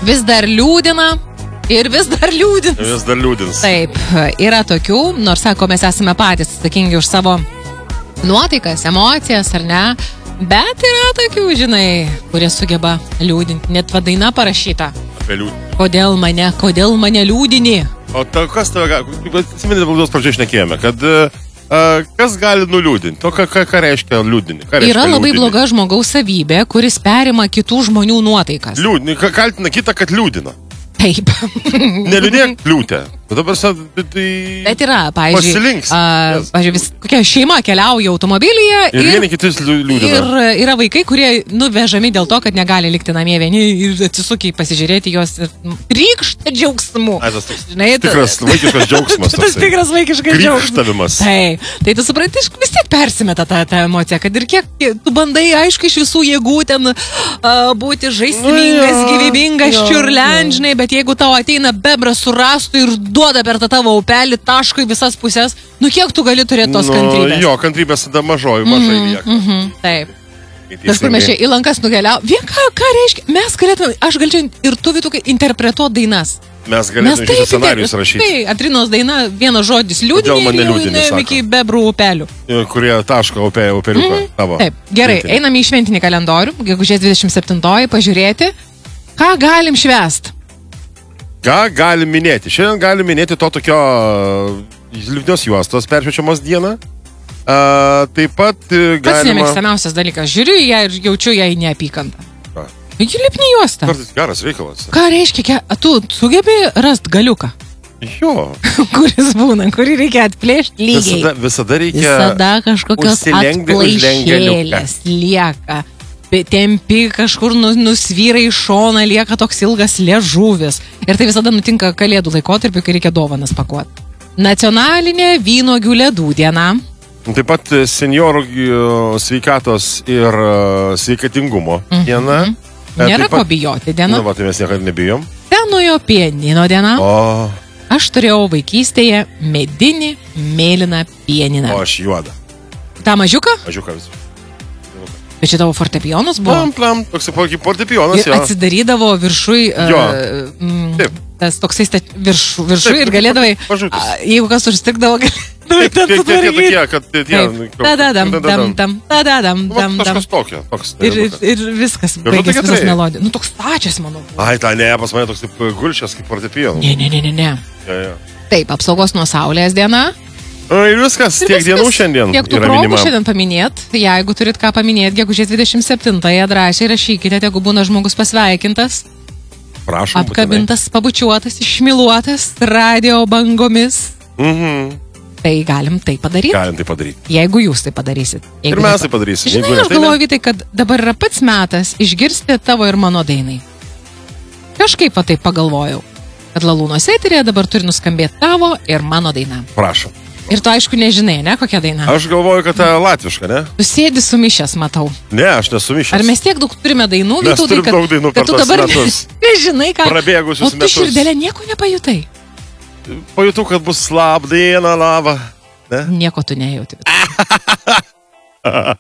vis dar liūdina ir vis dar liūdins. Vis dar liūdins. Taip, yra tokių, nors sako, mes esame patys atsakingi už savo nuotaikas, emocijas, ar ne? Bet yra tokių, žinai, kurie sugeba liūdinti. Net daina parašyta. Apie liūdinį. Kodėl mane liūdini? O kas tave gali... Atsiminėte, laidos pradžioje šnekėjome, kad kas gali nuliūdinti? O ką reiškia liūdinį? Yra labai bloga žmogaus savybė, kuris perima kitų žmonių nuotaikas. Liūdinį, kaltina kitą, kad liūdina. Taip. Neliūdėk liūtę. Bet yra, pavyzdžiui, kokia šeima keliauja automobilyje ir vieni kitus liūdina. Ir yra vaikai, kurie nuvežami dėl to, kad negali likti namie vieni ir atsisukiai pasižiūrėti juos ir rykštą džiaugsmu. Tikras vaikiškas džiaugsmas. Tas tikras vaikiškas džiaugsmas. Tai tu supranti, vis tiek persimeta tą emociją, kad ir kiek tu bandai, aišku, iš visų jėgų ten būti žaismingas, gyvybingas, čiurlenžinai, bet jeigu tau ateina bebras su rastu ir duoda per tą tavo upelį taško į visas pusės, kiek tu gali turėti tos kantrybės? Jo, kantrybės tada mažai lieka. Taip. Kažkur mes čia į lankas nukeliau. Ką reiškia? Mes galėtume, aš galėčiau ir tu vidukai interpretuoti dainas. Mes galėtume šitą scenarijus rašyti. Tai Atrinos daina, vienas žodis liūdinė ir jau iki bebrų upelių. Kurie taško upeliuką tavo. Taip, gerai, einame į šventinį kalendorių, gegužės 27-oji, pažiūrėti, ką galim švęst. Ką galim minėti? Šiandien galim minėti to tokio liūdnios juostos peršviečiamos dieną. Taip pat galima... Pats nemėgstamiausias dalykas. Žiūriu ją ir jaučiu ją į neapykantą. Ji lipni juosta. Kartais geras reikalas. Ką reiškia? Tu sugebi rast galiuką? Jo. Kuris būna, kurį reikia atplėšti lygiai. Visada reikia... Visada kažkokios atplaišėlės lieka. Tempi kažkur nusvyra į šoną, lieka toks ilgas liežuvis. Ir tai visada nutinka kalėdų laikotarpiu, kai reikia dovanas pakuoti. Nacionalinė vynuogių ledų diena. Taip pat seniorų sveikatos ir sveikatingumo diena. Nėra ko bijoti diena. Tai mes niekada nebijom. Senojo pianino diena. Aš turėjau vaikystėje medinį mėlyną pianiną. O aš juodą. Ta mažiuką? Mažiuką visų. Bet čia tavo fortepijonas buvo? Toks fortepijonas, jo. Ir atsidarydavo viršui, tas toksai viršui ir galėdavai, jeigu kas užstikdavo, galėdavai ten sutvarkyti. Tadadam. Kažkas tokio. Ir viskas baigėsi, visas melodija. Toks stačias, manau. Ai, ne, pas mane toks gulčias kaip fortepijonas. Ne. Taip, apsaugos nuo saulės diena. Ir viskas, tiek dienų šiandien. Tiek tų progų šiandien paminėt. Jeigu turit ką paminėt, gegužės 27-ąją drąsiai rašykite, tegu būna žmogus pasveikintas. Prašom. Apkabintas, pabučiuotas, išmiluotas radio bangomis. Tai galim tai padaryti. Jeigu jūs tai padarysit. Ir mes tai padarysim. Žinai, aš galvoju, Vytai, kad dabar yra pats metas išgirsti tavo ir mano dainai. Kažkaip taip pagalvojau, kad Lalūnos eterėje dabar turi nuskambėti tavo ir mano daina. Prašom. Ir tu aišku nežinai, ne, kokia daina? Aš galvoju, kad tai latviška, ne? Tu sėdi sumišęs, matau. Ne, aš nesumišęs. Ar mes tiek daug turime dainų? Mes turim daug dainų per tos metus. Nežinai, ką. Prabėgusius metus. O tu širdelę nieko nepajutai? Pajutau, kad bus labdiena lava. Nieko tu nejauti.